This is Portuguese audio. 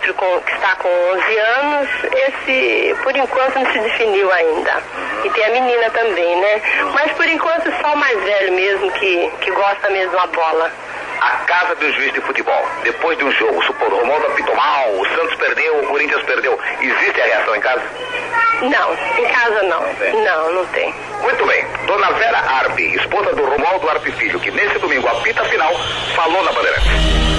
outro que está com 11 anos, esse, por enquanto, não se definiu ainda. E tem a menina também, né? Mas, por enquanto, só o mais velho mesmo, que gosta mesmo da bola. A casa do juiz de futebol, depois de um jogo, supor, o Romualdo apitou mal, o Santos perdeu, o Corinthians perdeu, existe a reação em casa? Não, em casa não. Não tem. Muito bem. Dona Vera Arpe, esposa do Romualdo Arpe Filho, que nesse domingo apita a final, falou na Bandeirantes.